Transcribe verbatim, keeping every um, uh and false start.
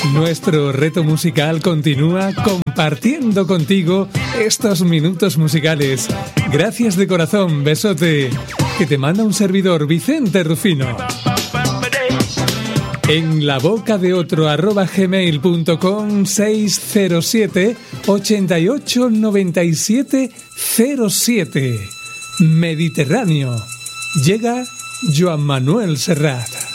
Nuestro reto musical continúa compartiendo contigo estos minutos musicales. Gracias de corazón, besote, que te manda un servidor, Vicente Rufino. En la boca de otro arroba gmail punto com seis cero siete ochenta y ocho noventa y siete cero siete. Mediterráneo. Llega Joan Manuel Serrat.